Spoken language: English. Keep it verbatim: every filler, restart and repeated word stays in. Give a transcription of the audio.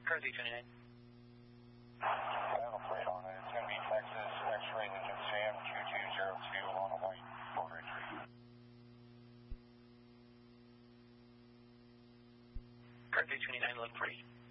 Car Z twenty-nine. I have a plate on it. It's going to be Texas X-ray Engine Sam two two zero two on a white Ford Entry. Car Z twenty-nine, eleven forty.